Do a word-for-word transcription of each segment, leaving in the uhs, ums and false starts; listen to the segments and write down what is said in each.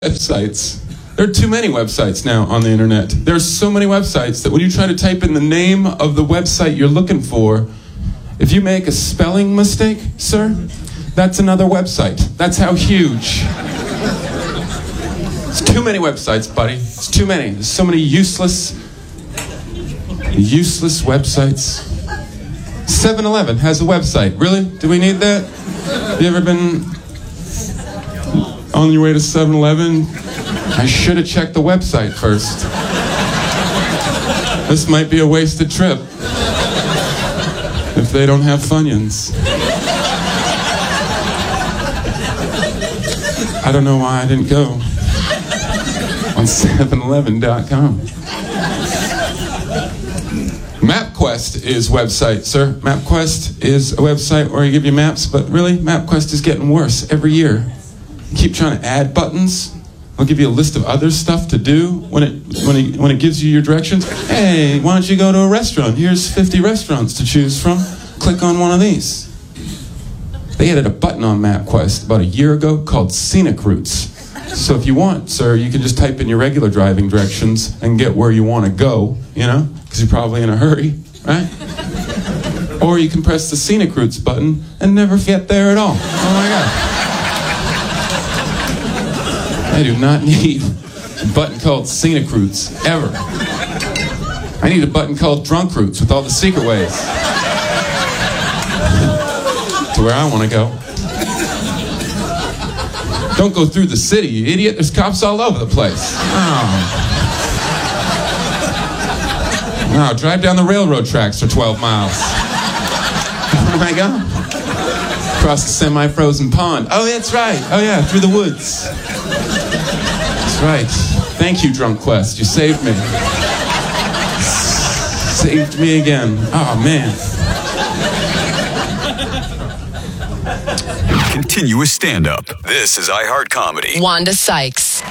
websites. There are too many websites now on the internet. There's so many websites that when you try to type in the name of the website you're looking for, if you make a spelling mistake, sir, that's another website. That's how huge. It's too many websites, buddy. It's too many. There's so many useless, useless websites. seven eleven has a website. Really? Do we need that? Have you ever been on your way to seven eleven? I should have checked the website first. This might be a wasted trip if they don't have Funyuns. I don't know why I didn't go on seven eleven dot com. MapQuest is website, sir. MapQuest is a website where you give you maps, but really, MapQuest is getting worse every year. You keep trying to add buttons. I'll give you a list of other stuff to do when it when it when it gives you your directions. Hey, why don't you go to a restaurant? Here's fifty restaurants to choose from. Click on one of these. They added a button on MapQuest about a year ago called Scenic Routes. So if you want, sir, you can just type in your regular driving directions and get where you want to go, you know, because you're probably in a hurry, right? Or you can press the Scenic Routes button and never get there at all. Oh my God. I do not need a button called Scenic Routes, ever. I need a button called Drunk Routes with all the secret ways to where I want to go. Don't go through the city, you idiot. There's cops all over the place. Oh. No, drive down the railroad tracks for twelve miles. Where am I going? Across the semi-frozen pond. Oh, that's right. Oh, yeah, through the woods. That's right. Thank you, Drunk Quest. You saved me. Saved me again. Oh, man. Continuous stand-up. This is iHeart Comedy. Wanda Sykes.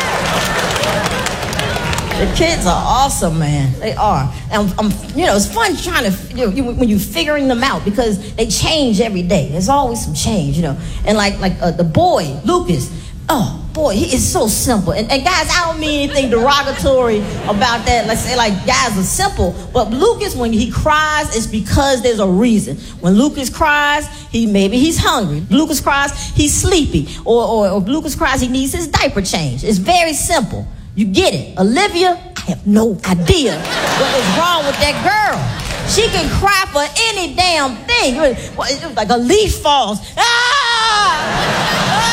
The kids are awesome, man. They are. And I'm, I'm, you know, it's fun trying to, you know, you, when you're figuring them out because they change every day. There's always some change, you know. And like, like uh, the boy, Lucas. Oh boy, he is so simple. And, and guys, I don't mean anything derogatory about that. Let's say like guys are simple, but Lucas, when he cries, it's because there's a reason. When Lucas cries, he maybe he's hungry. Lucas cries, he's sleepy, or or, or Lucas cries, he needs his diaper changed. It's very simple. You get it. Olivia, I have no idea what is wrong with that girl. She can cry for any damn thing. It was like a leaf falls. Ah! Ah!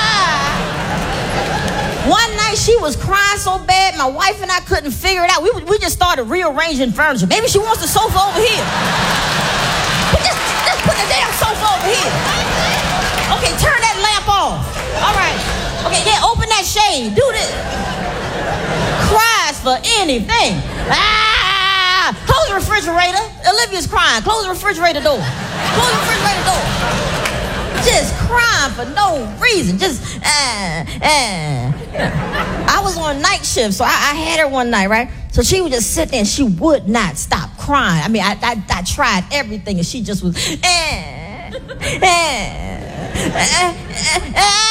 One night she was crying so bad, my wife and I couldn't figure it out. We, we just started rearranging furniture. Maybe she wants the sofa over here. But just, just put the damn sofa over here. Okay, turn that lamp off. All right. Okay, yeah, open that shade. Do this. Cries for anything. Ah! Close the refrigerator. Olivia's crying. Close the refrigerator door. Close the refrigerator door. Just crying for no reason. Just, uh, uh. I was on night shift, so I, I had her one night, right? So she would just sit there and she would not stop crying. I mean, I, I, I tried everything and she just was, uh, uh, uh, uh, uh,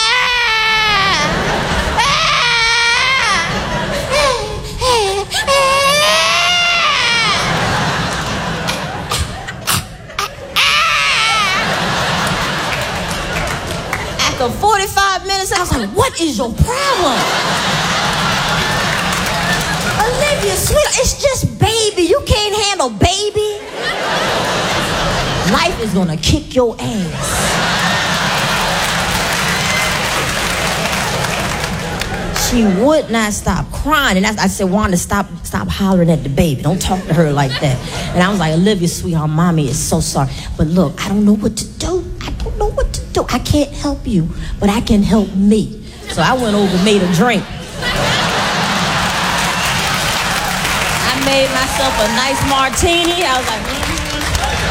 After forty-five minutes, I was like, what is your problem? Olivia, sweetheart, it's just baby. You can't handle baby. Life is gonna kick your ass. She would not stop crying. And I, I said, Wanda, stop stop hollering at the baby. Don't talk to her like that. And I was like, Olivia, sweetheart, mommy is so sorry. But look, I don't know what to do. I don't know what to do. I can't help you, but I can help me. So I went over and made a drink. I made myself a nice martini. I was like, mm-hmm.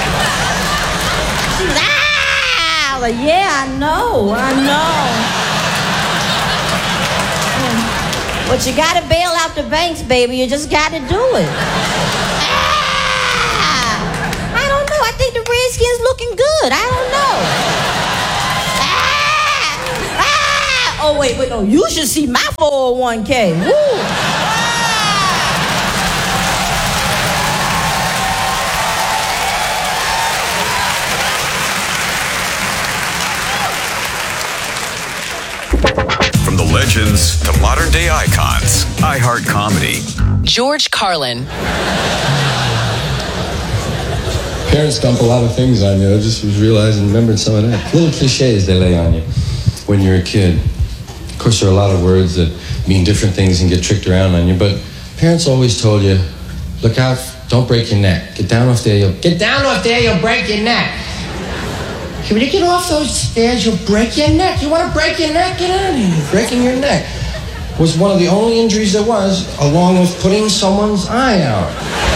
She was, ah! I was like, yeah, I know, I know. But you gotta bail out the banks, baby. You just gotta do it. Ah! I don't know. I think the Redskins looking good. I don't know. Ah! Ah! oh, wait, wait, no. You should see my four oh one k. Woo! From the legends to modern day icons, iHeart Comedy. George Carlin. Parents dump a lot of things on you. I just was realizing, remembered some of that. Little cliches they lay on you when you're a kid. Of course, there are a lot of words that mean different things and get tricked around on you, but parents always told you, look out, don't break your neck. Get down off there, you'll get down off there, you'll break your neck. When you get off those stairs, you'll break your neck. You want to break your neck? Get out of here. Breaking your neck was one of the only injuries there was, along with putting someone's eye out.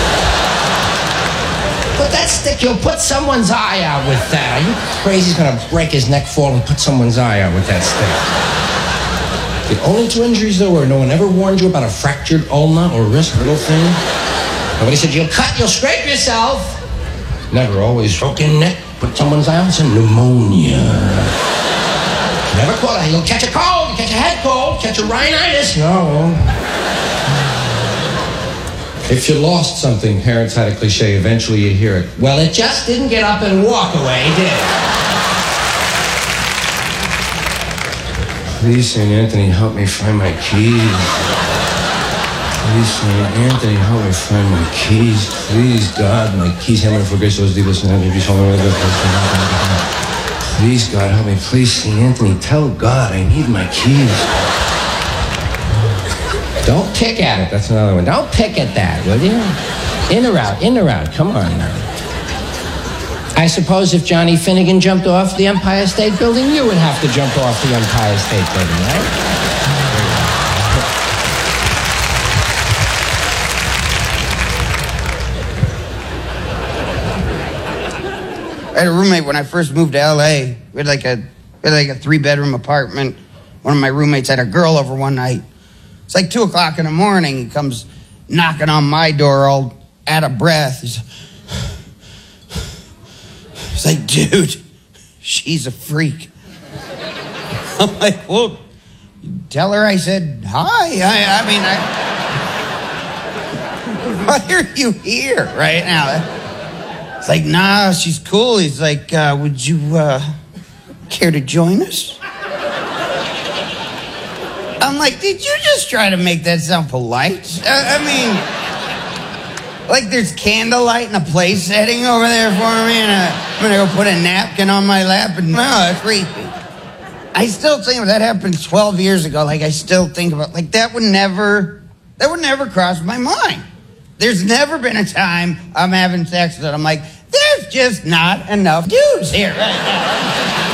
Put that stick, you'll put someone's eye out with that. Are you crazy? He's going to break his neck, fall, and put someone's eye out with that stick. The only two injuries there were, no one ever warned you about a fractured ulna or wrist, little thing. Nobody said, you'll cut, you'll scrape yourself. Never, always broken neck. Put someone's eye out, and pneumonia. Never caught it. You'll catch a cold, you catch a head cold, catch a rhinitis. No. If you lost something, parents had a cliche, eventually you hear it. Well, it just didn't get up and walk away, did it? Please, Saint Anthony, help me find my keys. Please, Saint Anthony, help me find my keys. Please, God, my keys. Hammer for grace, those divas, and please, Please, God, help me. Please, Saint Anthony, tell God I need my keys. Don't pick at it. That's another one. Don't pick at that, will you? In or out, in or out. Come on now. I suppose if Johnny Finnegan jumped off the Empire State Building, you would have to jump off the Empire State Building, right? I had a roommate when I first moved to L A. We had like a, we had like a three-bedroom apartment. One of my roommates had a girl over one night. It's like two o'clock in the morning. He comes knocking on my door all out of breath. He's, he's like, dude, she's a freak. I'm like, well, tell her I said hi. I, I mean, I, why are you here right now? It's like, nah, she's cool. He's like, uh, would you uh, care to join us? I'm like, did you just try to make that sound polite? I, I mean, like there's candlelight and a place setting over there for me, and uh, I'm gonna go put a napkin on my lap, and no, that's creepy. I still think that happened twelve years ago. Like I still think about, like that would never, that would never cross my mind. There's never been a time I'm having sex that I'm like, there's just not enough dudes here right now.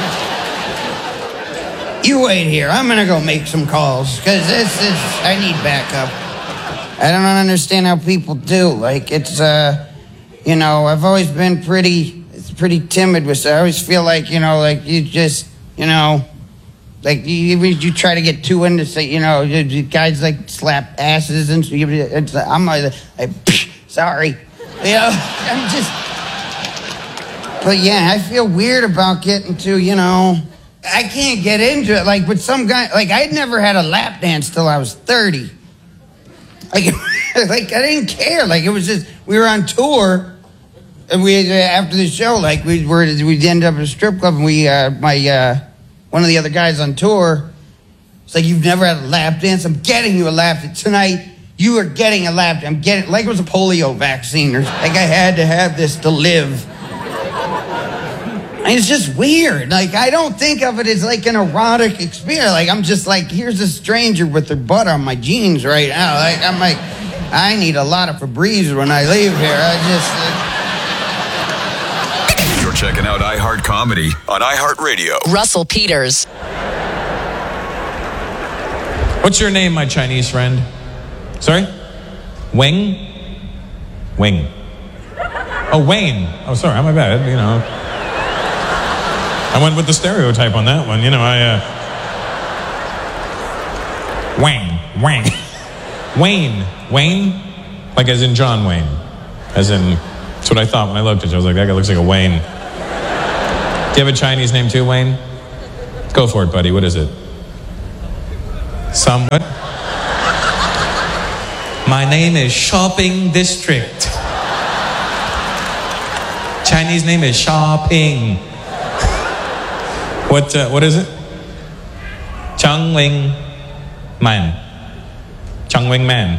You wait here. I'm going to go make some calls because this is, I need backup. I don't understand how people do. Like, it's, uh, you know, I've always been pretty, it's pretty timid with I always feel like, you know, like you just, you know, like you, you try to get too into, say, you know, you guys like slap asses and so you, it's, I'm like, like sorry, you know, I'm just, but yeah, I feel weird about getting to, you know, I can't get into it. Like with some guy, like I'd never had a lap dance till I was thirty. Like, like I didn't care. Like it was just, we were on tour and we, after the show, like we were, we'd end up at a strip club and we, uh, my, uh, one of the other guys on tour, it's like, you've never had a lap dance? I'm getting you a lap dance. Tonight, you are getting a lap dance. I'm getting, like it was a polio vaccine. Or, like I had to have this to live. And it's just weird. Like, I don't think of it as like an erotic experience. Like, I'm just like, here's a stranger with their butt on my jeans right now. Like, I'm like, I need a lot of Febreze when I leave here. I just... Uh... You're checking out iHeart Comedy on iHeartRadio. Russell Peters. What's your name, my Chinese friend? Sorry? Wing? Wing. Oh, Wayne. Oh, sorry, my bad, you know. I went with the stereotype on that one, you know, I, uh... Wayne. Wayne. Wayne. Wayne? Like as in John Wayne. As in, that's what I thought when I looked at you. I was like, that guy looks like a Wayne. Do you have a Chinese name too, Wayne? Go for it, buddy. What is it? Somewhat. My name is Shopping District. Chinese name is Shopping. What, uh, what is it? Chang Wing Man. Chang Wing Man.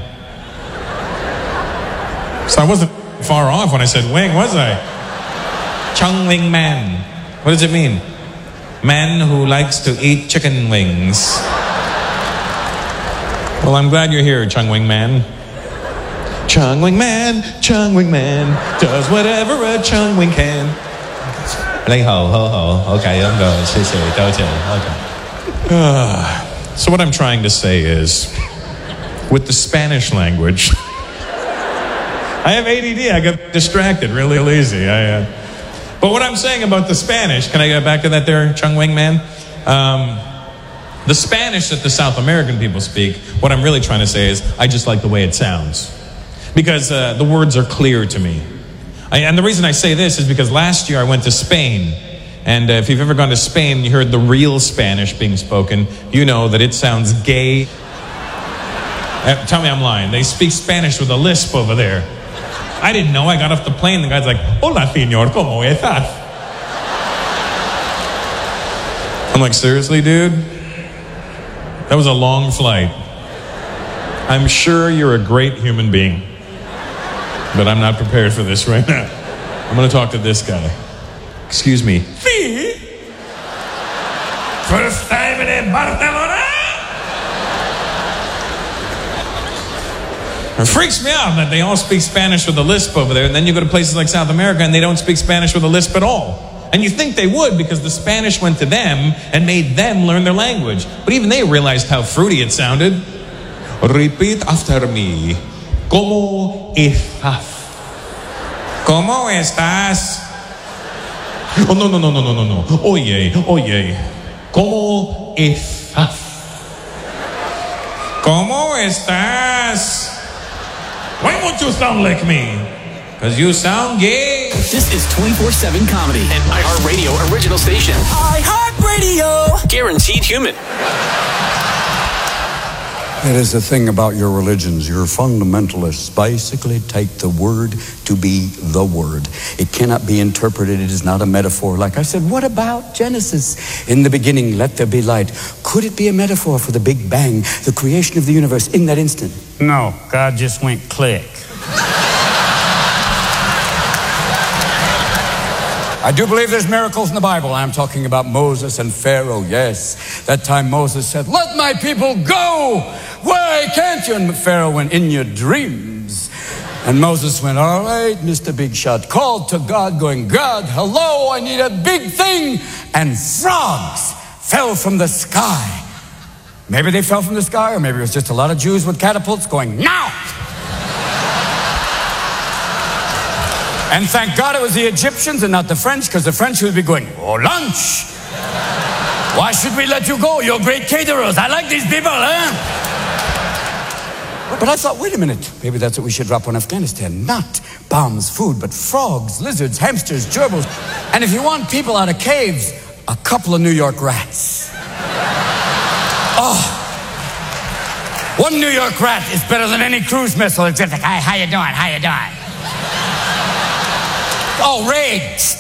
So I wasn't far off when I said wing, was I? Chang Wing Man. What does it mean? Man who likes to eat chicken wings. Well, I'm glad you're here, Chung Wing Man. Chung Wing Man, Chung Wing Man, does whatever a Chung Wing can. Like ho, ho, ho. Okay, I'm going. Say, say, don't tell. Okay. Uh, so what I'm trying to say is, with the Spanish language, I have A D D. I got distracted really easy. I, uh, but what I'm saying about the Spanish, can I get back to that there, Chung Wing Man? Um, the Spanish that the South American people speak, what I'm really trying to say is, I just like the way it sounds. Because uh, the words are clear to me. I, and the reason I say this is because last year I went to Spain. And uh, if you've ever gone to Spain and you heard the real Spanish being spoken, you know that it sounds gay. Uh, tell me I'm lying. They speak Spanish with a lisp over there. I didn't know. I got off the plane. The guy's like, "Hola, señor, ¿cómo estás?" I'm like, seriously, dude? That was a long flight. I'm sure you're a great human being, but I'm not prepared for this right now. I'm going to talk to this guy. Excuse me. Sí. First time in Barcelona? It freaks me out that they all speak Spanish with a lisp over there, and then you go to places like South America and they don't speak Spanish with a lisp at all. And you think they would because the Spanish went to them and made them learn their language. But even they realized how fruity it sounded. Repeat after me. ¿Cómo estás? ¿Cómo estás? Oh, no, no, no, no, no, no, no. Oye, oye. ¿Cómo estás? ¿Cómo estás? Why won't you sound like me? Because you sound gay. This is twenty-four seven Comedy, an iHeartRadio original station. iHeartRadio. Guaranteed human. It is the thing about your religions. Your fundamentalists basically take the word to be the word. It cannot be interpreted. It is not a metaphor. Like I said, what about Genesis? In the beginning, let there be light. Could it be a metaphor for the Big Bang, the creation of the universe in that instant? No, God just went click. I do believe there's miracles in the Bible. I'm talking about Moses and Pharaoh, yes. That time Moses said, "Let my people go! Why can't you?" And Pharaoh went, "In your dreams." And Moses went, "All right, Mister Big Shot." Called to God going, "God, hello, I need a big thing." And frogs fell from the sky. Maybe they fell from the sky, or maybe it was just a lot of Jews with catapults going, "Now!" And thank God it was the Egyptians and not the French, because the French would be going, "Oh, lunch! Why should we let you go? You're great caterers. I like these people, huh?" But I thought, wait a minute. Maybe that's what we should drop on Afghanistan. Not bombs, food, but frogs, lizards, hamsters, gerbils. And if you want people out of caves, a couple of New York rats. Oh, one New York rat is better than any cruise missile. It's just like, "Hi, how you doing? How you doing?" Oh, rage.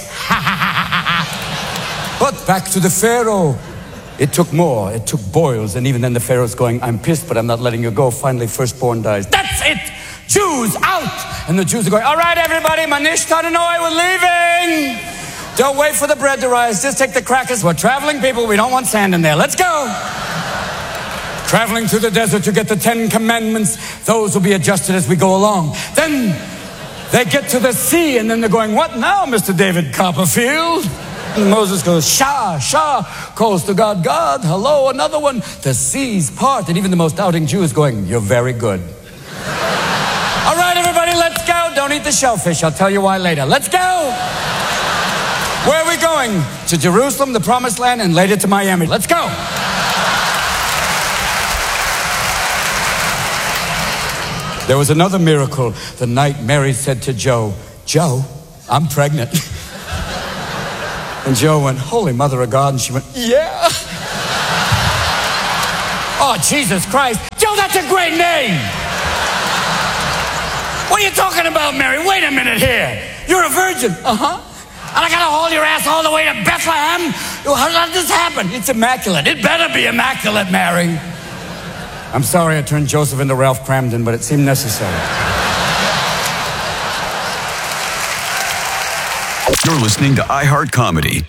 But back to the Pharaoh. It took more. It took boils. And even then the Pharaoh's going, "I'm pissed, but I'm not letting you go." Finally, firstborn dies. That's it. Jews out. And the Jews are going, "All right, everybody, Manish Tananoi, we're leaving. Don't wait for the bread to rise. Just take the crackers. We're traveling people. We don't want sand in there. Let's go." Traveling through the desert to get the Ten Commandments. Those will be adjusted as we go along. Then they get to the sea, and then they're going, "What now, Mister David Copperfield?" And Moses goes, "Shah, Shah," calls to God, "God, hello, another one." The seas part, and even the most doubting Jew is going, "You're very good." All right, everybody, let's go. Don't eat the shellfish. I'll tell you why later. Let's go. Where are we going? To Jerusalem, the Promised Land, and later to Miami. Let's go. There was another miracle the night Mary said to Joe, "Joe, I'm pregnant." And Joe went, "Holy Mother of God." And she went, "Yeah." Oh, Jesus Christ. Joe, that's a great name. What are you talking about, Mary? Wait a minute here. You're a virgin. Uh-huh. And I gotta haul your ass all the way to Bethlehem? How did this happen? It's immaculate. It better be immaculate, Mary. I'm sorry I turned Joseph into Ralph Cramden, but it seemed necessary. You're listening to iHeart Comedy.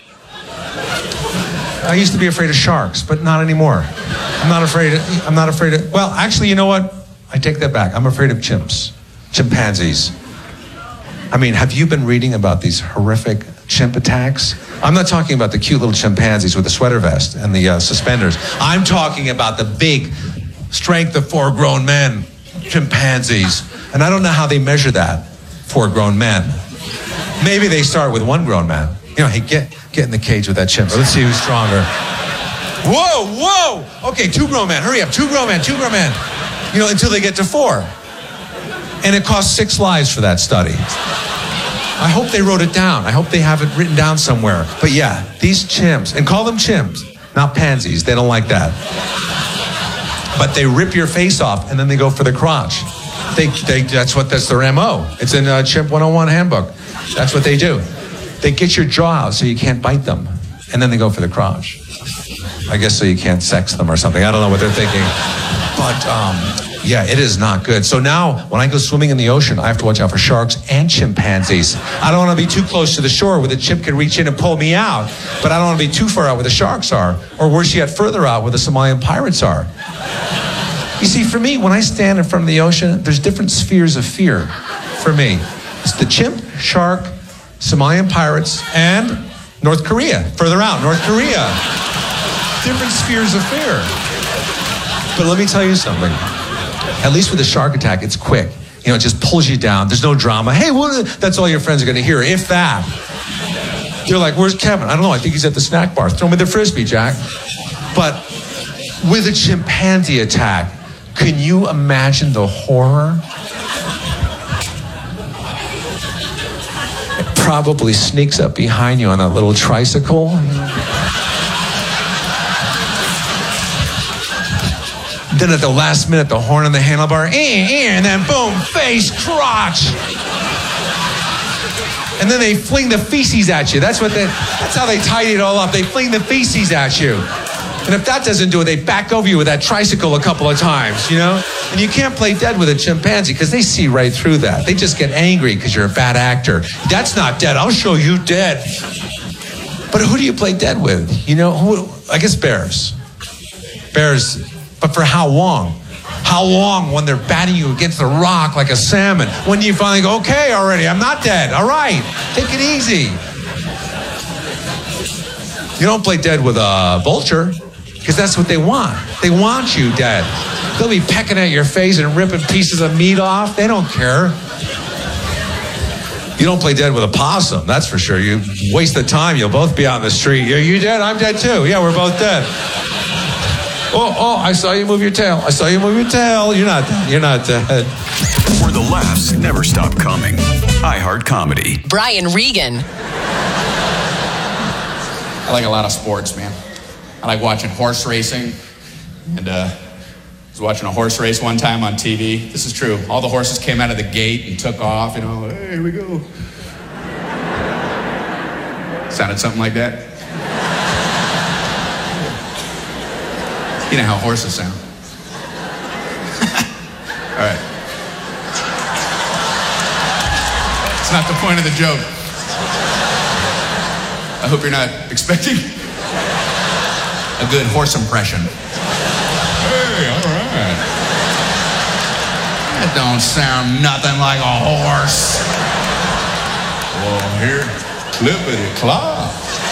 I used to be afraid of sharks, but not anymore. I'm not afraid of, I'm not afraid of, well, actually, you know what? I take that back. I'm afraid of chimps, chimpanzees. I mean, have you been reading about these horrific chimp attacks? I'm not talking about the cute little chimpanzees with the sweater vest and the uh, suspenders. I'm talking about the big strength of four grown men, chimpanzees. And I don't know how they measure that, four grown men. Maybe they start with one grown man. You know, hey, get, get in the cage with that chimp. Let's see who's stronger. Whoa, whoa! Okay, two grown men, hurry up, two grown men, two grown men. You know, until they get to four. And it cost six lives for that study. I hope they wrote it down. I hope they have it written down somewhere. But yeah, these chimps, and call them chimps, not pansies. They don't like that. But they rip your face off and then they go for the crotch. They, they, that's what, that's their M O. It's in uh, Chimp one oh one handbook. That's what they do. They get your jaw out so you can't bite them. And then they go for the crotch. I guess so you can't sex them or something. I don't know what they're thinking. But, um... yeah, it is not good. So now, when I go swimming in the ocean, I have to watch out for sharks and chimpanzees. I don't want to be too close to the shore where the chimp can reach in and pull me out, but I don't want to be too far out where the sharks are, or worse yet, further out where the Somalian pirates are. You see, for me, when I stand in front of the ocean, there's different spheres of fear for me. It's the chimp, shark, Somalian pirates, and North Korea. Further out, North Korea. Different spheres of fear. But let me tell you something. At least with a shark attack, it's quick. You know, it just pulls you down. There's no drama. Hey, what? That's all your friends are going to hear, if that. They're like, where's Kevin? I don't know. I think he's at the snack bar. Throw me the Frisbee, Jack. But with a chimpanzee attack, can you imagine the horror? It probably sneaks up behind you on a little tricycle. Then at the last minute, the horn on the handlebar, eh, eh, and then boom, face, crotch. And then they fling the feces at you. That's what they, that's how they tidy it all up. They fling the feces at you. And if that doesn't do it, they back over you with that tricycle a couple of times, you know? And you can't play dead with a chimpanzee because they see right through that. They just get angry because you're a bad actor. That's not dead. I'll show you dead. But who do you play dead with? You know, who, I guess bears. Bears. But for how long? How long when they're batting you against the rock like a salmon? When do you finally go, okay, already, I'm not dead. All right, take it easy. You don't play dead with a vulture because that's what they want. They want you dead. They'll be pecking at your face and ripping pieces of meat off. They don't care. You don't play dead with a possum, that's for sure. You waste the time, you'll both be out in the street. Are you dead? I'm dead too. Yeah, we're both dead. Oh, oh, I saw you move your tail. I saw you move your tail. You're not dead. You're not dead. Where the laughs never stop coming. iHeart Comedy. Brian Regan. I like a lot of sports, man. I like watching horse racing. And uh, I was watching a horse race one time on T V. This is true. All the horses came out of the gate and took off. You know, hey, here we go. Sounded something like that. You know how horses sound. All right. It's not the point of the joke. I hope you're not expecting a good horse impression. Hey, all right. That don't sound nothing like a horse. Well, here, clippity clop.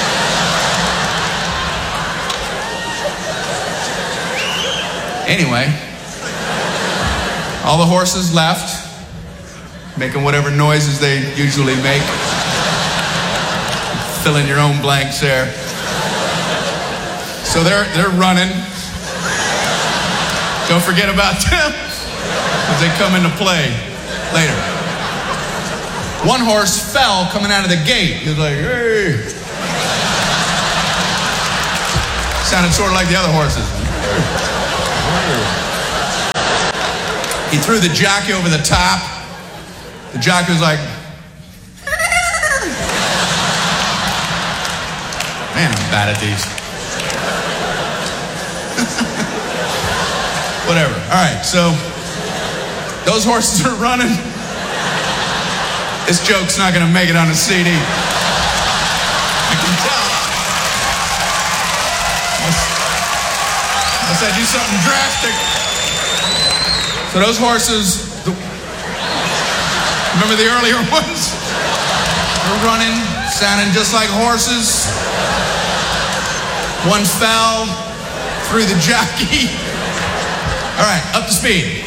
Anyway, all the horses left, making whatever noises they usually make. Fill in your own blanks there. So they're they're running. Don't forget about them, because they come into play later. One horse fell coming out of the gate. He was like, hey. Sounded sort of like the other horses. He threw the jockey over the top. The jockey was like, man, I'm bad at these. Whatever. All right, so those horses are running. This joke's not going to make it on a C D. I can tell. Unless I do something drastic. So those horses, the, remember the earlier ones? They're running, sounding just like horses. One fell, threw the jockey. All right, up to speed.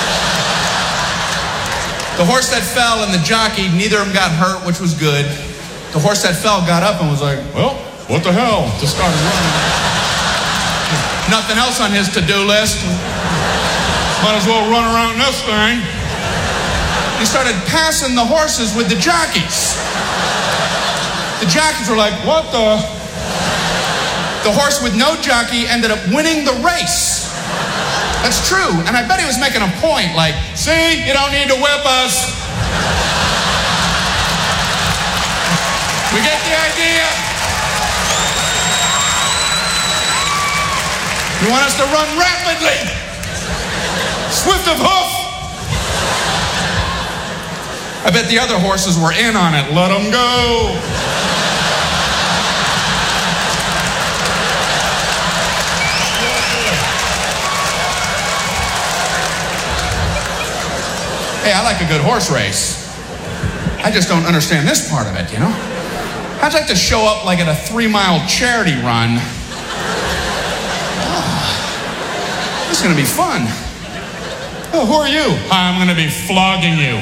The horse that fell and the jockey, neither of them got hurt, which was good. The horse that fell got up and was like, well, what the hell? Just started running. Nothing else on his to-do list. Might as well run around this thing. He started passing the horses with the jockeys. The jockeys were like, what the? The horse with no jockey ended up winning the race. That's true. And I bet he was making a point like, see, you don't need to whip us. We get the idea. You want us to run rapidly, swift of hoof. I bet the other horses were in on it. Let them go. Hey, I like a good horse race. I just don't understand this part of it, you know? How'd you like to show up like at a three-mile charity run? Oh, this is gonna be fun. Oh, who are you? I'm gonna be flogging you.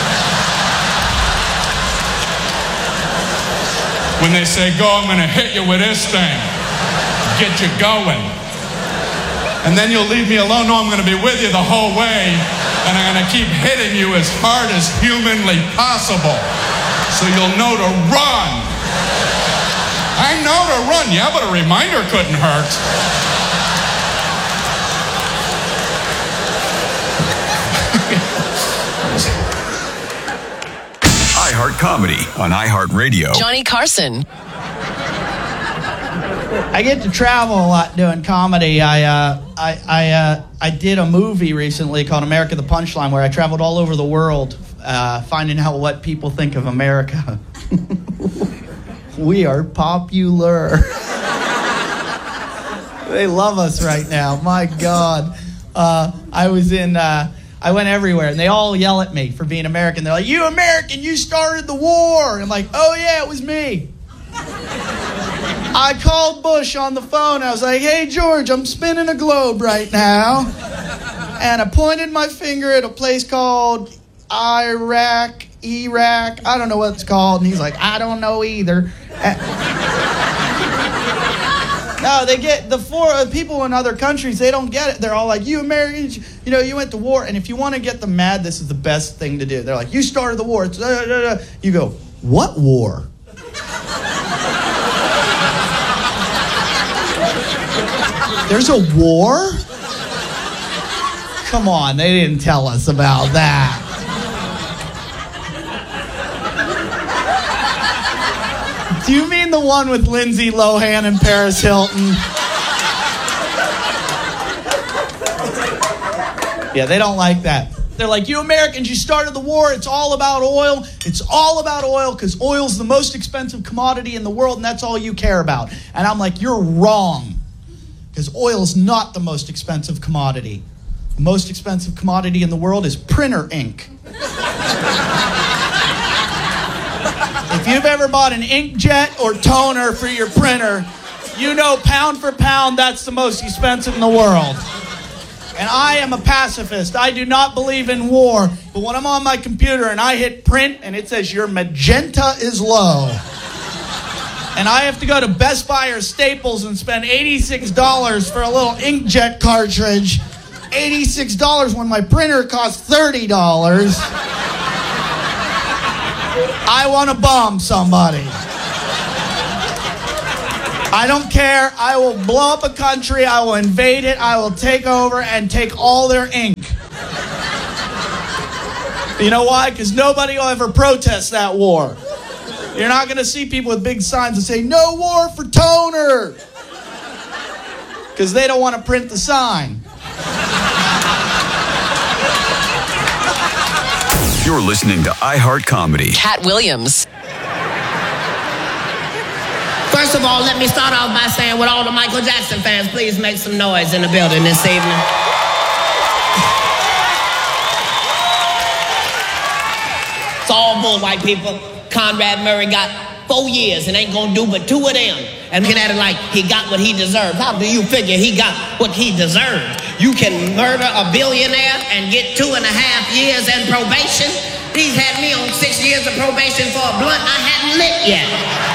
When they say go, I'm gonna hit you with this thing. Get you going. And then you'll leave me alone. No, I'm gonna be with you the whole way. And I'm going to keep hitting you as hard as humanly possible so you'll know to run. I know to run, yeah, but a reminder couldn't hurt. iHeart Comedy on iHeartRadio. Johnny Carson. I get to travel a lot doing comedy. I uh, I I, uh, I did a movie recently called America the Punchline where I traveled all over the world uh, finding out what people think of America. We are popular. They love us right now. My God. Uh, I was in... Uh, I went everywhere, and they all yell at me for being American. They're like, you American, you started the war. And I'm like, oh, yeah, it was me. I called Bush on the phone. I was like, hey, George, I'm spinning a globe right now. And I pointed my finger at a place called Iraq, Iraq. I don't know what it's called. And he's like, I don't know either. No, they get the four uh, people in other countries, they don't get it. They're all like, you Americans, you know, you went to war. And if you want to get them mad, this is the best thing to do. They're like, you started the war. It's, uh, uh, uh. You go, what war? There's a war? Come on, they didn't tell us about that. Do you mean the one with Lindsay Lohan and Paris Hilton? Yeah, they don't like that. They're like, you Americans, you started the war. It's all about oil. It's all about oil because oil's the most expensive commodity in the world, and that's all you care about. And I'm like, you're wrong. Because oil is not the most expensive commodity. The most expensive commodity in the world is printer ink. If you've ever bought an inkjet or toner for your printer, you know pound for pound that's the most expensive in the world. And I am a pacifist. I do not believe in war. But when I'm on my computer and I hit print and it says your magenta is low, and I have to go to Best Buy or Staples and spend eighty-six dollars for a little inkjet cartridge, eighty-six dollars when my printer costs thirty dollars, I want to bomb somebody. I don't care. I will blow up a country. I will invade it. I will take over and take all their ink. You know why? Because nobody will ever protest that war. You're not going to see people with big signs that say, no war for Toner. Because they don't want to print the sign. You're listening to iHeart Comedy. Cat Williams. First of all, let me start off by saying, with all the Michael Jackson fans, please make some noise in the building this evening. It's all bull, white people. Conrad Murray got four years and ain't gonna do but two of them. And looking at it like he got what he deserved. How do you figure he got what he deserved? You can murder a billionaire and get two and a half years in probation. He's had me on six years of probation for a blunt I hadn't lit yet.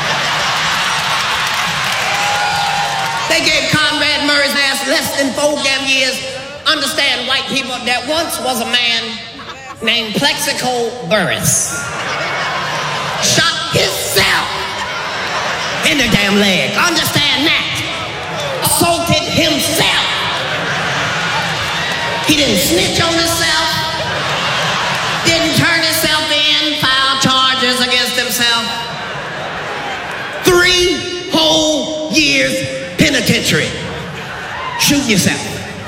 They gave Conrad Murray's ass less than four damn years. Understand, white people, there once was a man named Plexico Burris. Shot himself in the damn leg. Understand that. Assaulted himself. He didn't snitch on himself. Didn't turn himself in. Filed charges against himself. Three whole years penitentiary. Shoot yourself.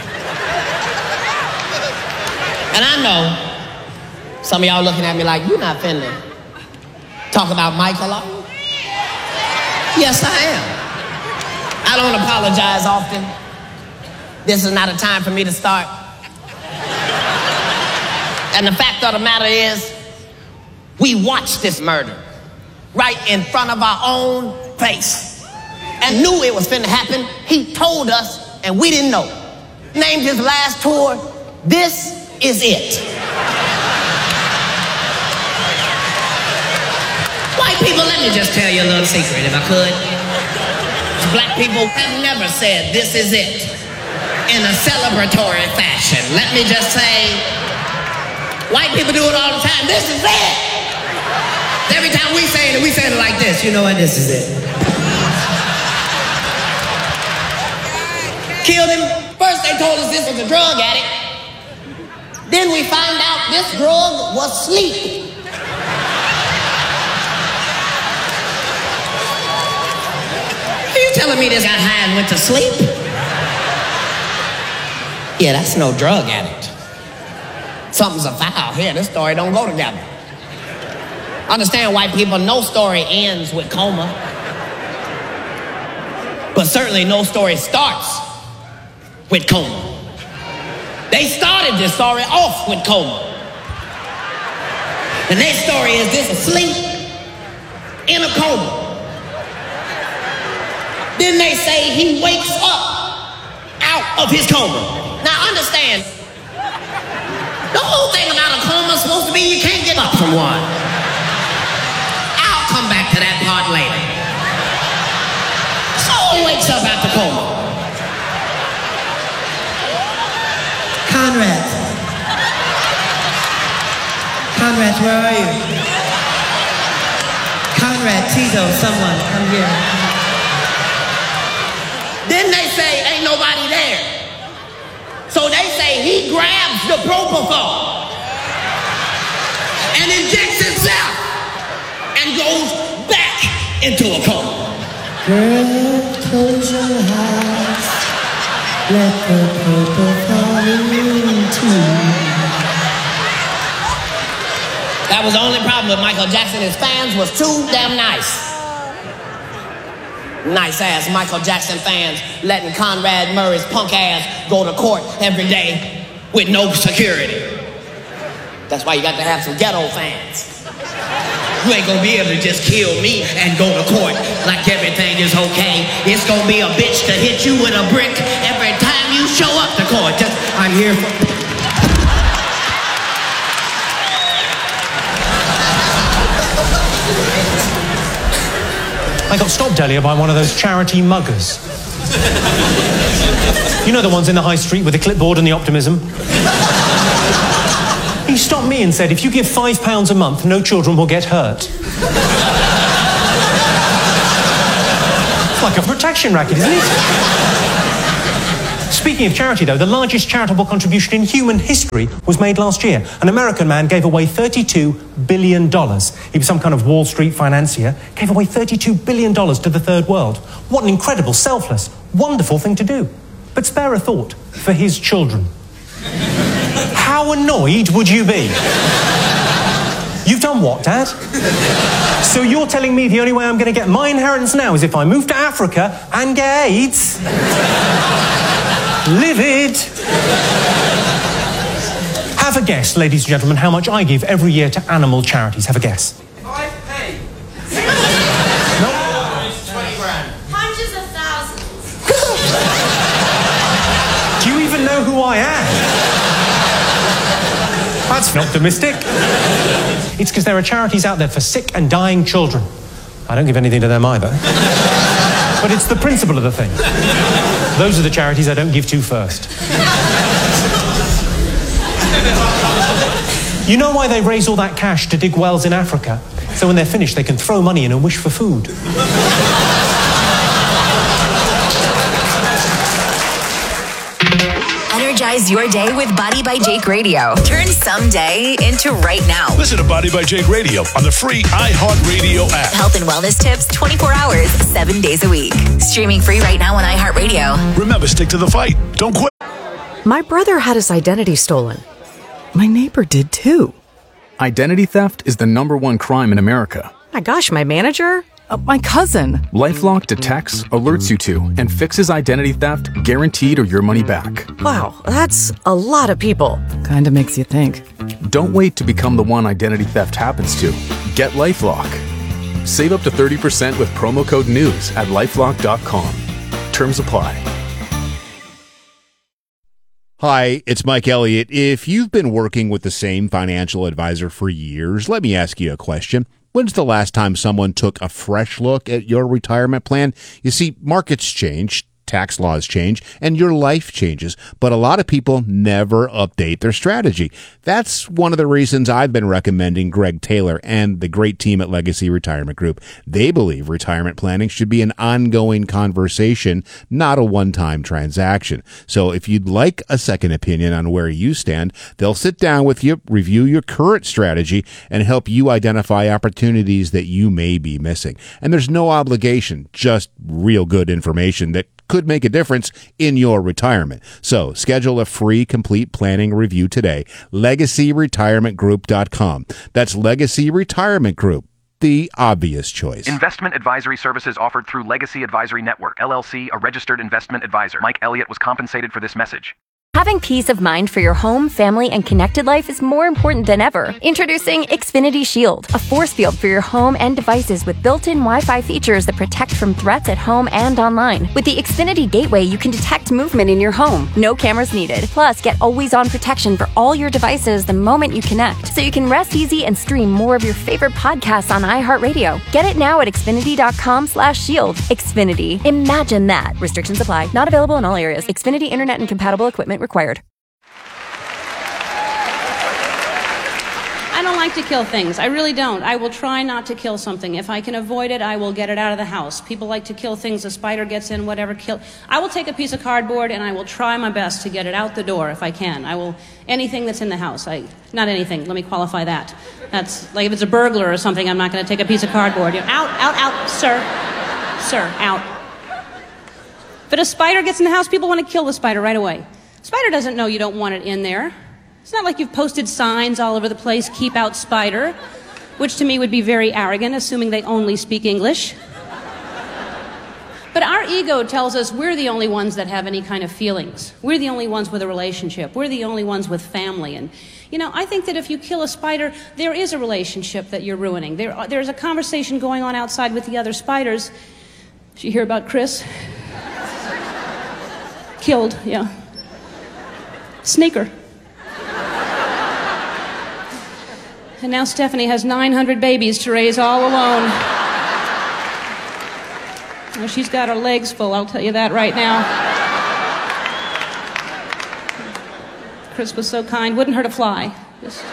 And I know some of y'all looking at me like, you're not finna talk about Michael. Yes, I am. I don't apologize often. This is not a time for me to start. And the fact of the matter is, we watched this murder right in front of our own face and knew it was finna happen. He told us and we didn't know. Named his last tour, This Is It. White people, let me just tell you a little secret, if I could. Black people have never said, this is it, in a celebratory fashion. Let me just say, white people do it all the time. This is it. Every time we say it, we say it like this. You know what? This is it. Killed him. First they told us this was a drug addict. Then we found out this drug was sleep. Are you telling me this got high and went to sleep? Yeah, that's no drug addict. Something's afoul here. This story don't go together. Understand, white people, no story ends with coma. But certainly no story starts with coma. They started this story off with coma. And their story is this: asleep in a coma. Then they say he wakes up out of his coma. Now understand, the whole thing about a coma is supposed to be you can't get up from one. I'll come back to that part later. So he wakes up out the coma. Conrad. Conrad, where are you? Conrad, Tito, someone, come here. Then they say ain't nobody there. So they say he grabs the propofol and injects himself and goes back into a coma. Girl, close your eyes. Let the propofol into you. That was the only problem with Michael Jackson. His fans was too damn nice. Nice ass Michael Jackson fans letting Conrad Murray's punk ass go to court every day with no security. That's why you got to have some ghetto fans. You ain't gonna be able to just kill me and go to court like everything is okay. It's gonna be a bitch to hit you with a brick every time you show up to court. Just, I'm here for... I got stopped earlier by one of those charity muggers. You know the ones in the high street with the clipboard and the optimism? He stopped me and said, if you give five pounds a month, no children will get hurt. It's like a protection racket, isn't it? Speaking of charity, though, the largest charitable contribution in human history was made last year. An American man gave away thirty-two billion dollars. He was some kind of Wall Street financier, gave away thirty-two billion dollars to the third world. What an incredible, selfless, wonderful thing to do. But spare a thought for his children. How annoyed would you be? You've done what, Dad? So you're telling me the only way I'm going to get my inheritance now is if I move to Africa and get AIDS? Livid. Have a guess, ladies and gentlemen, how much I give every year to animal charities. Have a guess. Five pay. No. twenty grand. Hundreds of thousands. Do you even know who I am? That's not optimistic. It's because there are charities out there for sick and dying children. I don't give anything to them either. But it's the principle of the thing. Those are the charities I don't give to first. You know why they raise all that cash to dig wells in Africa? So when they're finished, they can throw money in and wish for food. Energize your day with Body by Jake Radio. Turn someday into right now. Listen to Body by Jake Radio on the free iHeartRadio app. Health and wellness tips twenty-four hours, seven days a week. Streaming free right now on iHeartRadio. Remember, stick to the fight. Don't quit. My brother had his identity stolen. My neighbor did too. Identity theft is the number one crime in America. My gosh, my manager? Uh, my cousin. LifeLock detects, alerts you to, and fixes identity theft guaranteed or your money back. Wow, that's a lot of people. Kinda makes you think. Don't wait to become the one identity theft happens to. Get LifeLock. Save up to thirty percent with promo code NEWS at lifelock dot com. Terms apply. Hi, it's Mike Elliott. If you've been working with the same financial advisor for years, let me ask you a question. When's the last time someone took a fresh look at your retirement plan? You see, markets change, tax laws change, and your life changes, but a lot of people never update their strategy. That's one of the reasons I've been recommending Greg Taylor and the great team at Legacy Retirement Group. They believe retirement planning should be an ongoing conversation, not a one-time transaction. So if you'd like a second opinion on where you stand, they'll sit down with you, review your current strategy, and help you identify opportunities that you may be missing. And there's no obligation, just real good information that could make a difference in your retirement. So schedule a free complete planning review today. legacy retirement group dot com. That's Legacy Retirement Group, the obvious choice. Investment advisory services offered through Legacy Advisory Network, L L C, a registered investment advisor. Mike Elliott was compensated for this message. Having peace of mind for your home, family, and connected life is more important than ever. Introducing Xfinity Shield, a force field for your home and devices with built-in Wi-Fi features that protect from threats at home and online. With the Xfinity Gateway, you can detect movement in your home. No cameras needed. Plus, get always-on protection for all your devices the moment you connect, so you can rest easy and stream more of your favorite podcasts on iHeartRadio. Get it now at xfinity.com slash shield. Xfinity. Imagine that. Restrictions apply. Not available in all areas. Xfinity Internet and compatible equipment required. I don't like to kill things. I really don't. I will try not to kill something. If I can avoid it, I will get it out of the house. People like to kill things. A spider gets in, whatever. Kill. I will take a piece of cardboard and I will try my best to get it out the door if I can. I will anything that's in the house. I not anything. Let me qualify that. That's like if it's a burglar or something. I'm not going to take a piece of cardboard. You know, out, out, out, sir, sir, out. But a spider gets in the house. People want to kill the spider right away. Spider doesn't know you don't want it in there. It's not like you've posted signs all over the place, keep out spider, which to me would be very arrogant, assuming they only speak English. But our ego tells us we're the only ones that have any kind of feelings. We're the only ones with a relationship. We're the only ones with family. And, you know, I think that if you kill a spider, there is a relationship that you're ruining. There, there's a conversation going on outside with the other spiders. Did you hear about Chris? Killed, yeah. Sneaker. And now Stephanie has nine hundred babies to raise all alone. Well, she's got her legs full, I'll tell you that right now. Chris was so kind, wouldn't hurt a fly. Just,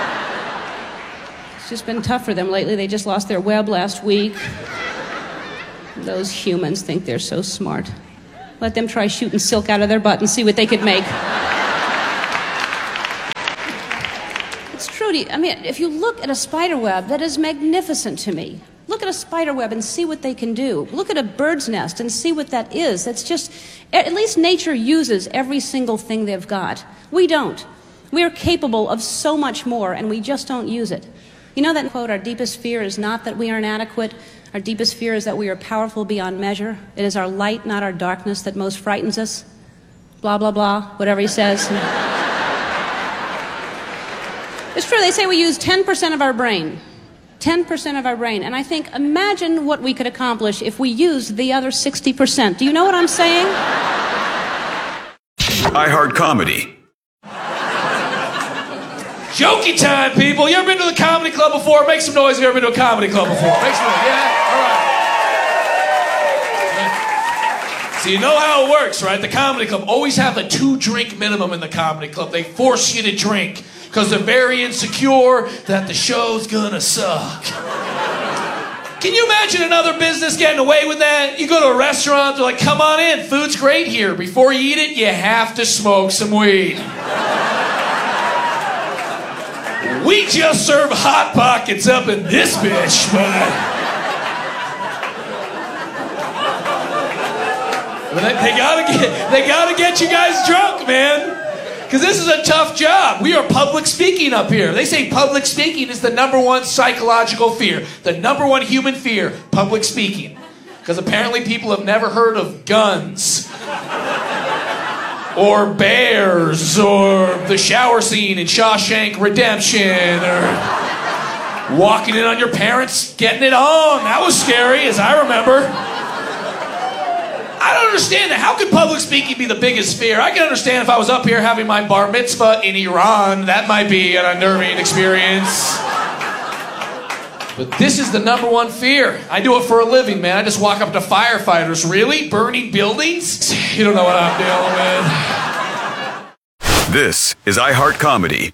it's just been tough for them lately. They just lost their web last week. Those humans think they're so smart. Let them try shooting silk out of their butt and see what they could make. It's true. To you. I mean, if you look at a spider web, that is magnificent to me. Look at a spider web and see what they can do. Look at a bird's nest and see what that is. That's just, at least nature uses every single thing they've got. We don't. We are capable of so much more, and we just don't use it. You know that quote, our deepest fear is not that we are inadequate. Our deepest fear is that we are powerful beyond measure. It is our light, not our darkness, that most frightens us. Blah, blah, blah, whatever he says. It's true, they say we use ten percent of our brain. ten percent of our brain. And I think, imagine what we could accomplish if we used the other sixty percent. Do you know what I'm saying? iHeart Comedy. Jokey time, people. You ever been to the comedy club before? Make some noise if you ever been to a comedy club before. Make some noise. Yeah? All right. So you know how it works, right? The comedy club always have a two-drink minimum in the comedy club. They force you to drink because they're very insecure that the show's gonna suck. Can you imagine another business getting away with that? You go to a restaurant, they're like, come on in, food's great here. Before you eat it, you have to smoke some weed. We just serve Hot Pockets up in this bitch, but... but they, they gotta get, they gotta get you guys drunk, man. Because this is a tough job. We are public speaking up here. They say public speaking is the number one psychological fear. The number one human fear, public speaking. Because apparently people have never heard of guns. Or bears, or the shower scene in Shawshank Redemption, or walking in on your parents getting it on. That was scary, as I remember. I don't understand that. How could public speaking be the biggest fear? I can understand if I was up here having my bar mitzvah in Iran. That might be an unnerving experience. But this is the number one fear. I do it for a living, man. I just walk up to firefighters. Really? Burning buildings? You don't know what I'm dealing with. This is iHeart Comedy.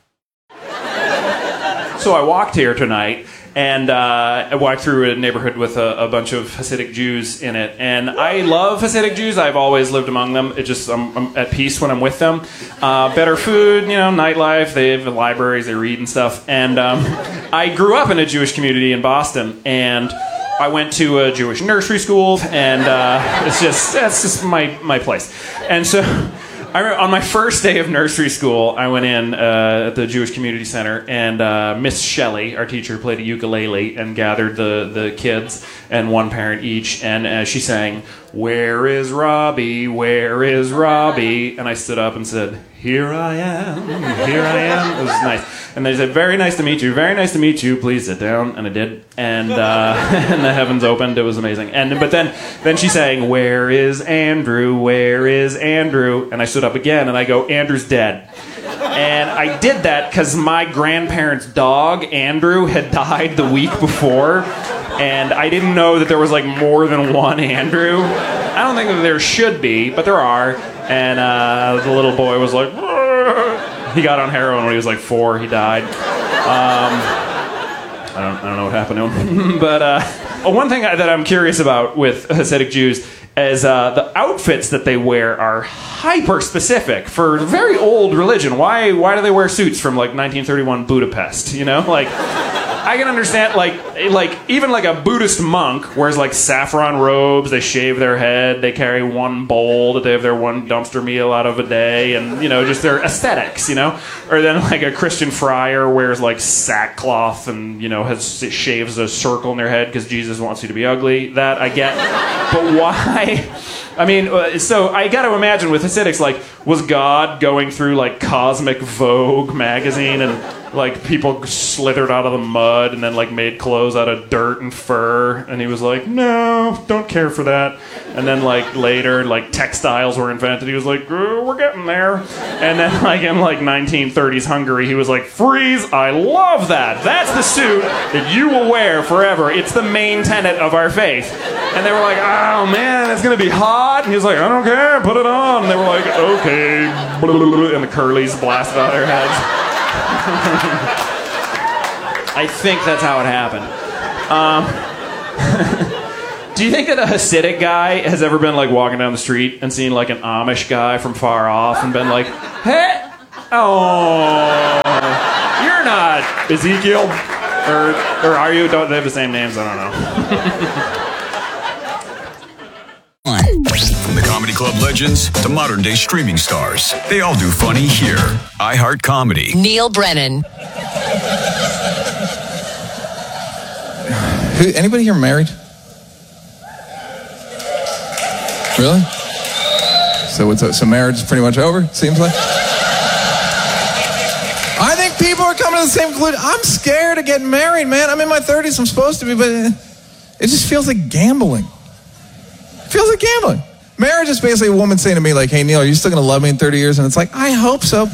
So I walked here tonight, and uh, I walked through a neighborhood with a, a bunch of Hasidic Jews in it. And I love Hasidic Jews. I've always lived among them. It just I'm, I'm at peace when I'm with them. Uh, better food, you know, nightlife. They have libraries. They read and stuff. And um, I grew up in a Jewish community in Boston, and I went to a Jewish nursery school, and uh, it's just that's just my my place. And so. I remember on my first day of nursery school, I went in uh, at the Jewish Community Center, and uh, Miss Shelley, our teacher, played a ukulele and gathered the, the kids and one parent each, and uh, she sang, "Where is Robbie? Where is Robbie?" And I stood up and said, "Here I am, here I am." It was nice. And they said, "Very nice to meet you, very nice to meet you, please sit down." And I did. And uh, and the heavens opened. It was amazing. And But then, then she sang, "Where is Andrew? Where is Andrew?" And I stood up again, and I go, "Andrew's dead." And I did that because my grandparents' dog, Andrew, had died the week before. And I didn't know that there was like more than one Andrew. I don't think that there should be, but there are. And uh, the little boy was like, "Rrr." He got on heroin when he was like four. He died. Um, I don't, I don't know what happened to him. But uh, one thing that I'm curious about with Hasidic Jews is uh, the outfits that they wear are hyper specific for very old religion. Why? Why do they wear suits from like nineteen thirty-one Budapest? You know, like. I can understand, like, like even like a Buddhist monk wears like saffron robes. They shave their head. They carry one bowl that they have their one dumpster meal out of a day, and you know, just their aesthetics, you know. Or then like a Christian friar wears like sackcloth and you know has shaves a circle in their head because Jesus wants you to be ugly. That I get, but why? I mean, so I got to imagine with Hasidics, like, was God going through like Cosmic Vogue magazine and like people slithered out of the mud and then like made clothes out of dirt and fur, and he was like, "No, don't care for that." And then like later, like textiles were invented. He was like, oh, "We're getting there." And then like in like nineteen thirties Hungary, he was like, "Freeze! I love that. That's the suit that you will wear forever. It's the main tenet of our faith." And they were like, "Oh man, it's gonna be hot." And he was like, "I don't care, put it on." And they were like, "Okay." And the curlies blasted out of their heads. I think that's how it happened. Um, Do you think that a Hasidic guy has ever been like walking down the street and seen like an Amish guy from far off and been like, hey, oh, you're not Ezekiel? Or, or are you? Don't they have the same names? I don't know. From the Comedy Club legends to modern day streaming stars, they all do funny here. iHeart Comedy. Neil Brennan. Who, anybody here married? Really? So what's so marriage is pretty much over, seems like? I think people are coming to the same conclusion. I'm scared of getting married, man. I'm in my thirties, I'm supposed to be, but it just feels like gambling. It feels like gambling. Marriage is basically a woman saying to me, like, hey, Neil, are you still going to love me in thirty years? And it's like, I hope so.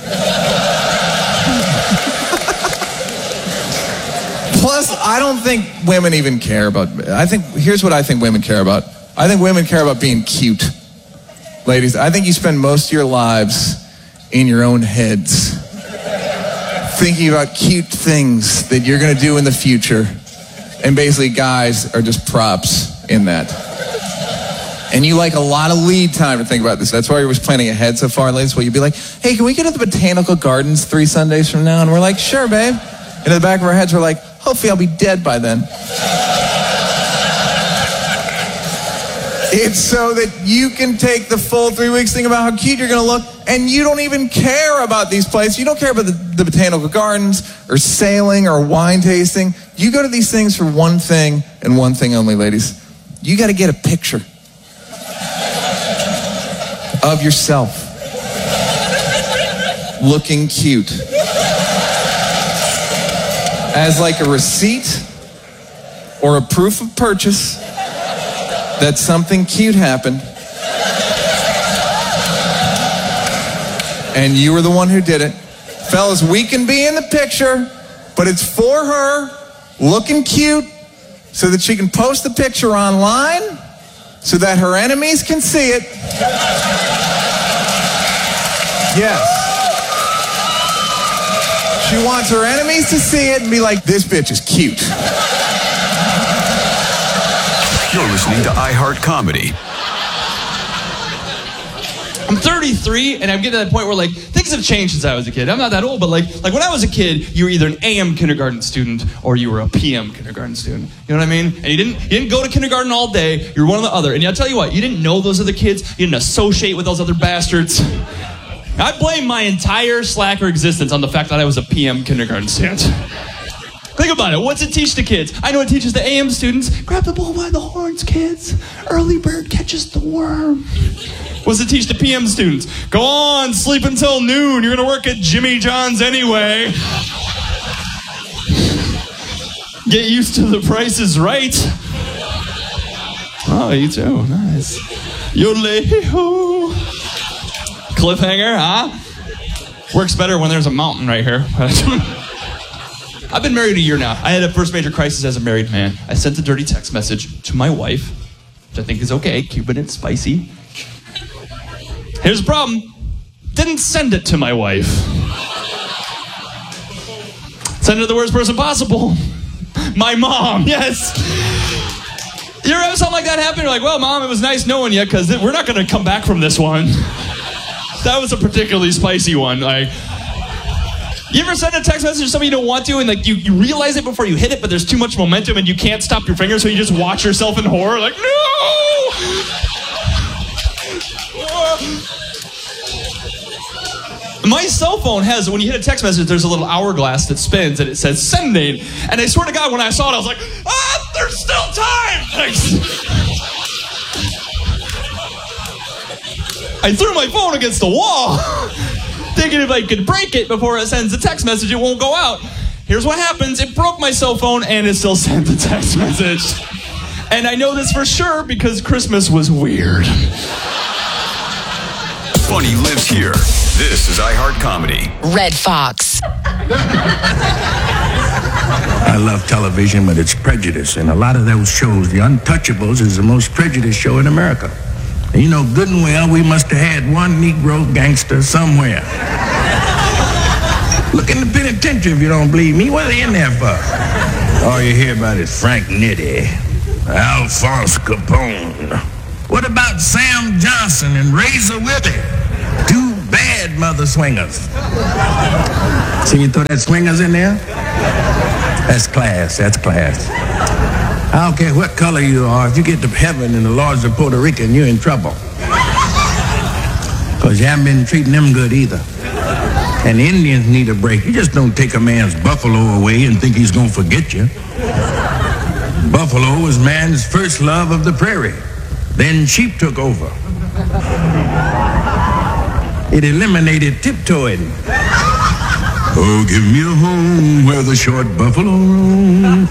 Plus, I don't think women even care about, I think, here's what I think women care about. I think women care about being cute. Ladies, I think you spend most of your lives in your own heads thinking about cute things that you're going to do in the future. And basically, guys are just props in that. And you like a lot of lead time to think about this. That's why you're always planning ahead so far, ladies. Well, you'd be like, hey, can we get to the Botanical Gardens three Sundays from now? And we're like, sure, babe. And in the back of our heads, we're like, hopefully I'll be dead by then. It's so that you can take the full three weeks, think about how cute you're going to look, and you don't even care about these places. You don't care about the, the Botanical Gardens or sailing or wine tasting. You go to these things for one thing and one thing only, ladies. You got to get a picture of yourself looking cute as like a receipt or a proof of purchase that something cute happened and you were the one who did it. Fellas, we can be in the picture, but it's for her looking cute so that she can post the picture online so that her enemies can see it. Yes. She wants her enemies to see it and be like, this bitch is cute. You're listening to iHeart Comedy. I'm thirty-three, and I'm getting to that point where, like, things have changed since I was a kid. I'm not that old, but, like, like when I was a kid, you were either an A M kindergarten student or you were a P M kindergarten student. You know what I mean? And you didn't you didn't go to kindergarten all day. You were one or the other. And I'll tell you what, you didn't know those other kids. You didn't associate with those other bastards. I blame my entire slacker existence on the fact that I was a P M kindergarten student. Think about it. What's it teach the kids? I know it teaches the A M students. Grab the bull by the horns, kids. Early bird catches the worm. What's it teach the P M students? Go on, sleep until noon. You're going to work at Jimmy John's anyway. Get used to the Price is Right. Oh, you too. Nice. Yo-lay-ho. Cliffhanger, huh? Works better when there's a mountain right here. I've been married a year now. I had a first major crisis as a married man. I sent a dirty text message to my wife, which I think is okay, keeping it spicy. Here's the problem. Didn't send it to my wife. Send it to the worst person possible. My mom, yes. You ever have something like that happen? You're like, well, Mom, it was nice knowing you, because we're not going to come back from this one. That was a particularly spicy one. Like, you ever send a text message to somebody you don't want to, and like you, you realize it before you hit it, but there's too much momentum and you can't stop your finger, so you just watch yourself in horror, like, no! My cell phone has, when you hit a text message, there's a little hourglass that spins and it says sending. And I swear to God, when I saw it, I was like, ah, there's still time! I threw my phone against the wall, thinking if I could break it before it sends a text message, it won't go out. Here's what happens. It broke my cell phone and it still sent the text message. And I know this for sure because Christmas was weird. Funny lives here. This is iHeart Comedy. Red Fox. I love television, but it's prejudice. And a lot of those shows, The Untouchables is the most prejudiced show in America. And you know good and well we must have had one Negro gangster somewhere. Look in the penitentiary if you don't believe me. What are they in there for? All you hear about is Frank Nitti. Alphonse Capone? What about Sam Johnson and Razor Willie? Two bad mother swingers. See, you throw that swingers in there? That's class, that's class. I don't care what color you are, if you get to heaven and the Lord's a Puerto Rican, you're in trouble. Because you haven't been treating them good either. And Indians need a break. You just don't take a man's buffalo away and think he's going to forget you. Buffalo was man's first love of the prairie. Then sheep took over. It eliminated tiptoeing. Oh, give me a home where the short buffalo roam.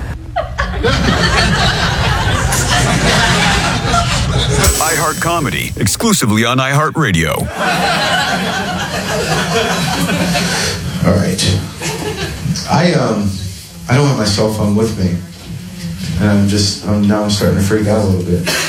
iHeart Comedy, exclusively on iHeartRadio. All right. I um, I don't have my cell phone with me, and I'm just I'm now I'm starting to freak out a little bit because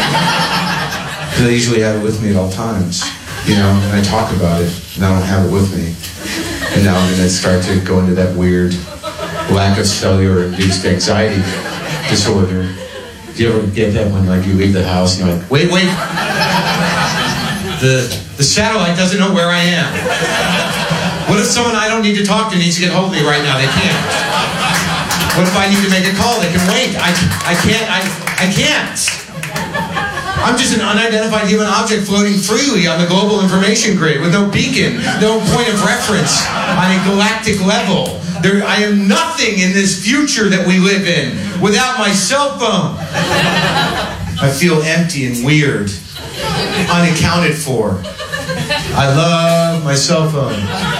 I usually have it with me at all times, you know, and I talk about it, and I don't have it with me, and now I'm going to start to go into that weird lack of cellular-induced anxiety disorder. Do you ever get that when, like, you leave the house and you're like, wait, wait, the the satellite doesn't know where I am. What if someone I don't need to talk to needs to get hold of me right now? They can't. What if I need to make a call? They can wait. I, I can't. I, I can't. I'm just an unidentified human object floating freely on the global information grid with no beacon, no point of reference on a galactic level. There, I am nothing in this future that we live in without my cell phone. I feel empty and weird, unaccounted for. I love my cell phone.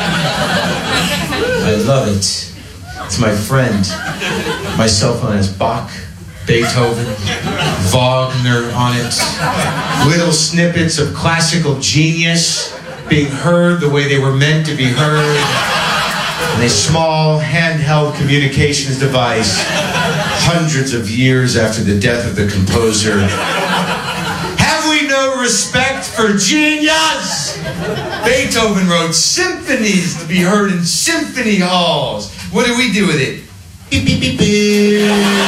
I love it. It's my friend. My cell phone has Bach, Beethoven, Wagner on it. Little snippets of classical genius being heard the way they were meant to be heard. In a small, handheld communications device, hundreds of years after the death of the composer. Have we no respect for genius? Beethoven wrote symphonies to be heard in symphony halls. What do we do with it? Beep, beep, beep, beep.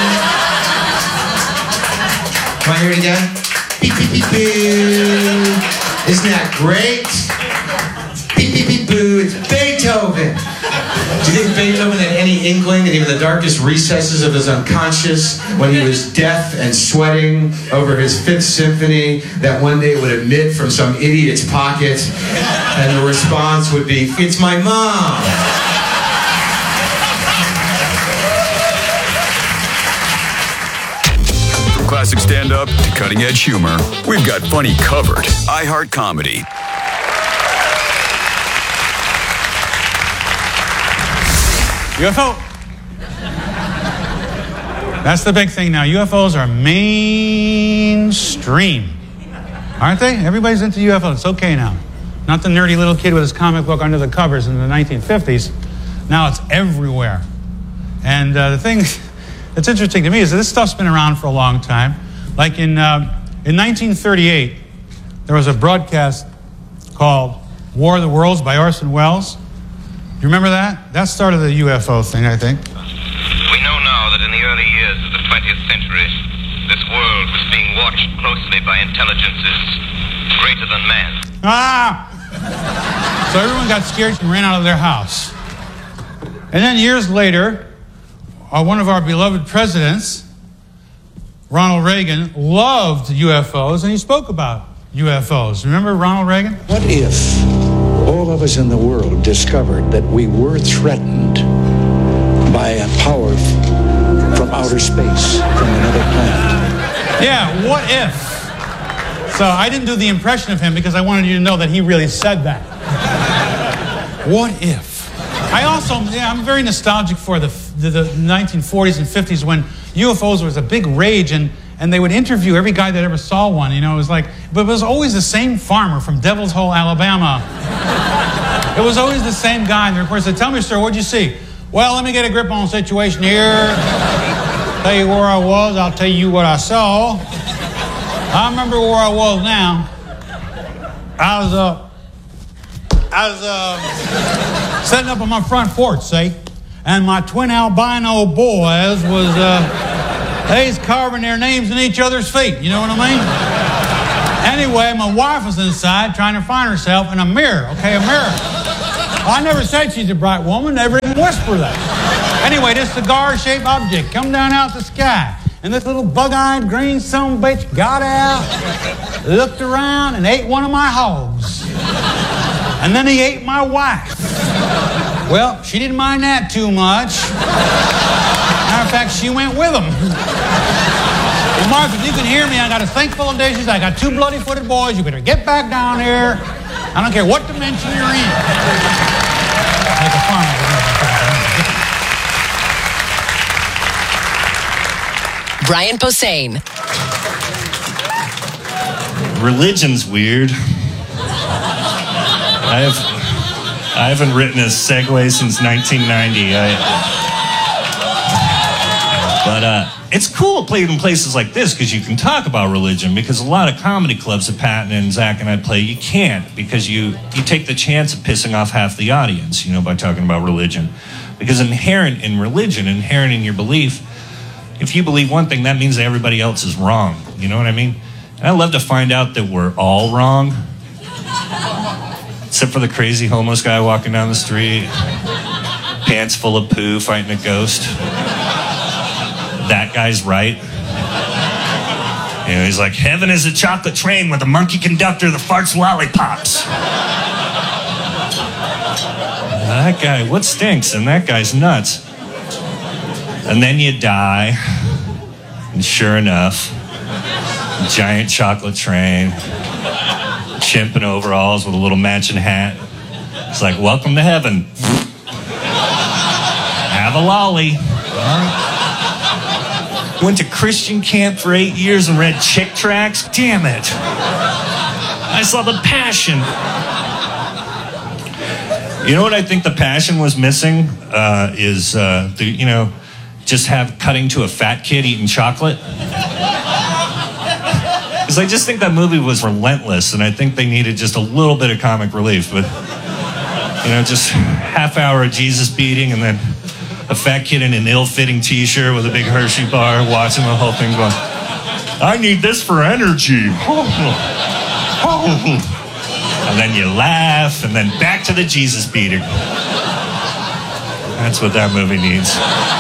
Can I hear it again? Beep, beep, beep, beep. Isn't that great? Beep, beep, beep, boo. It's Beethoven. Do you think Beethoven had any inkling in even the darkest recesses of his unconscious when he was deaf and sweating over his Fifth Symphony that one day it would emit from some idiot's pocket and the response would be, it's my mom. From classic stand-up to cutting-edge humor, we've got funny covered. iHeart Comedy. U F O. That's the big thing now. U F Os are mainstream. Aren't they? Everybody's into U F Os. It's okay now. Not the nerdy little kid with his comic book under the covers in the nineteen fifties. Now it's everywhere. And uh, the thing that's interesting to me is that this stuff's been around for a long time. Like in, uh, in nineteen thirty-eight, there was a broadcast called War of the Worlds by Orson Welles. You remember that? That started the U F O thing, I think. We know now that in the early years of the twentieth century, this world was being watched closely by intelligences greater than man. Ah! So everyone got scared and ran out of their house. And then years later, uh, one of our beloved presidents, Ronald Reagan, loved U F Os, and he spoke about U F Os. Remember Ronald Reagan? What if all of us in the world discovered that we were threatened by a power from outer space, from another planet? Yeah, what if? So I didn't do the impression of him because I wanted you to know that he really said that. What if? I also, yeah, I'm very nostalgic for the, the, the nineteen forties and fifties when U F Os was a big rage, and And they would interview every guy that ever saw one. You know, it was like, but it was always the same farmer from Devil's Hole, Alabama. It was always the same guy. And the reporter said, tell me, sir, what'd you see? Well, let me get a grip on the situation here. Tell you where I was. I'll tell you what I saw. I remember where I was now. I was, uh, I was, uh, setting up on my front porch, see? And my twin albino boys was, uh, They's carving their names in each other's feet, you know what I mean? Anyway, my wife was inside trying to find herself in a mirror, okay, a mirror. I never said she's a bright woman, never even whispered that. Anyway, this cigar-shaped object come down out the sky, and this little bug-eyed green son of a bitch got out, looked around, and ate one of my hogs. And then he ate my wife. Well, she didn't mind that too much. Matter of fact, she went with him. Well, Mark, if you can hear me, I got a sink full of dishes. I got two bloody-footed boys. You better get back down here. I don't care what dimension you're in. Like a farmer. Brian Posehn. Religion's weird. I have I haven't written a segue since nineteen ninety. I, but uh, it's cool playing in places like this because you can talk about religion. Because a lot of comedy clubs that Patton and Zach and I play, you can't because you you take the chance of pissing off half the audience, you know, by talking about religion. Because inherent in religion, inherent in your belief, if you believe one thing, that means that everybody else is wrong. You know what I mean? And I love to find out that we're all wrong. Except for the crazy homeless guy walking down the street, pants full of poo, fighting a ghost. That guy's right. You know, he's like, heaven is a chocolate train with a monkey conductor that farts lollipops. That guy, what stinks? And that guy's nuts. And then you die, and sure enough, giant chocolate train, chimp in overalls with a little matching hat. It's like, welcome to heaven. Have a lolly. Went to Christian camp for eight years and read Chick Tracts. Damn it. I saw The Passion. You know what I think The Passion was missing? Uh, is, uh, the, you know, just have cutting to a fat kid eating chocolate. Because I just think that movie was relentless, and I think they needed just a little bit of comic relief. But, you know, just half hour of Jesus beating, and then a fat kid in an ill-fitting T-shirt with a big Hershey bar watching the whole thing going, I need this for energy. And then you laugh, and then back to the Jesus beater. That's what that movie needs.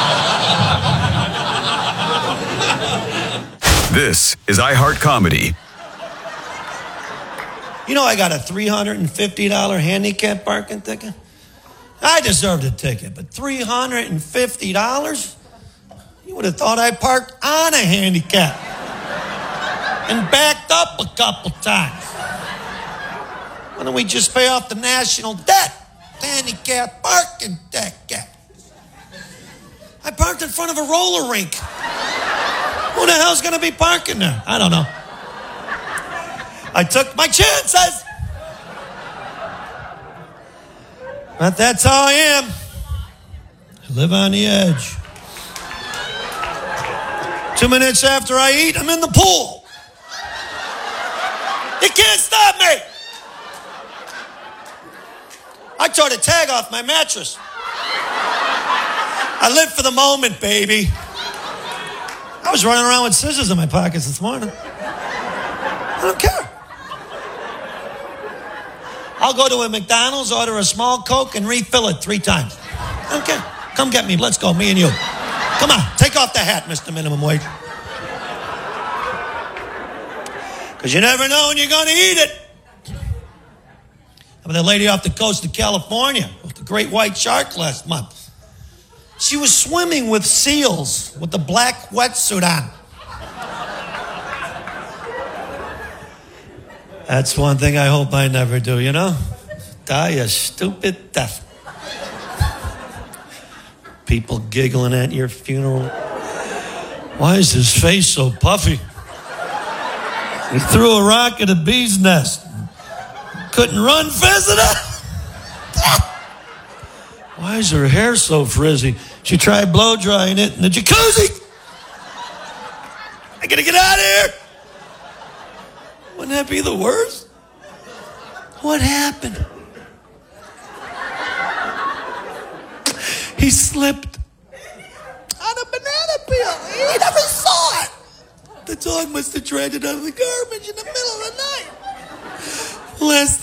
This is iHeart Comedy. You know I got a three hundred fifty dollars handicap parking ticket? I deserved a ticket, but three hundred fifty dollars? You would have thought I parked on a handicap and backed up a couple times. Why don't we just pay off the national debt? Handicap parking ticket. I parked in front of a roller rink. Who the hell's going to be parking there? I don't know. I took my chances. But that's how I am. I live on the edge. Two minutes after I eat, I'm in the pool. You can't stop me. I tore the tag off my mattress. I live for the moment, baby. I was running around with scissors in my pockets this morning. I don't care. I'll go to a McDonald's, order a small Coke, and refill it three times. I don't care. Come get me. Let's go, me and you. Come on, take off the hat, Mister Minimum Wage. Because you never know when you're going to eat it. I met that lady off the coast of California with the great white shark last month. She was swimming with seals with the black wetsuit on. That's one thing I hope I never do, you know? Die a stupid death. People giggling at your funeral. Why is his face so puffy? He threw a rock at a bee's nest. Couldn't run fast enough. Why is her hair so frizzy? She tried blow drying it in the jacuzzi. I gotta get out of here. Wouldn't that be the worst? What happened? He slipped on a banana peel. He never saw The dog must have dragged it out of the garbage in the middle of the night. Last